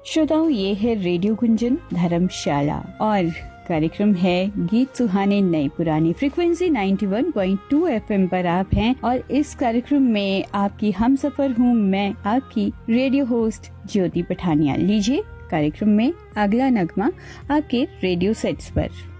श्रोताओं, ये है रेडियो गुंजन धर्मशाला और कार्यक्रम है गीत सुहाने नए पुराने। फ्रीक्वेंसी 91.2 एफएम पर आप हैं और इस कार्यक्रम में आपकी हमसफर हूँ मैं, आपकी रेडियो होस्ट ज्योति पठानिया। लीजिए कार्यक्रम में अगला नगमा आपके रेडियो सेट्स पर।